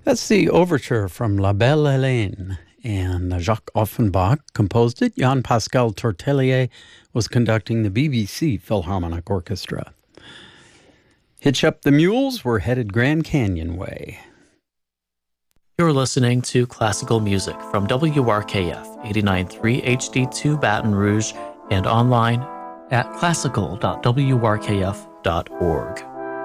That's the overture from La Belle Hélène, and Jacques Offenbach composed it. Jean-Pascal Tortelier was conducting the BBC Philharmonic Orchestra. Hitch up the mules, we're headed Grand Canyon way. You're listening to classical music from WRKF 89.3 HD2 Baton Rouge and online at classical.wrkf.org.